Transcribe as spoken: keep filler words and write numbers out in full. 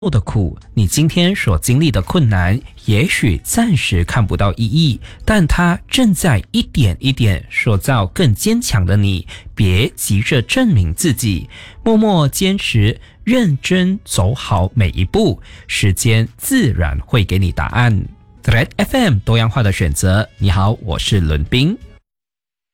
的苦，你今天所经历的困难，也许暂时看不到意义，但它正在一点一点塑造更坚强的你。别急着证明自己，默默坚持，认真走好每一步，时间自然会给你答案。Thread F M 多样化的选择，你好，我是伦彬。